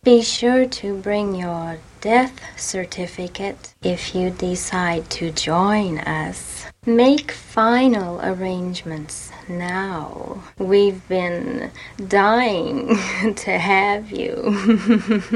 Be sure to bring your death certificate if you decide to join us. Make final arrangements now. We've been dying to have you.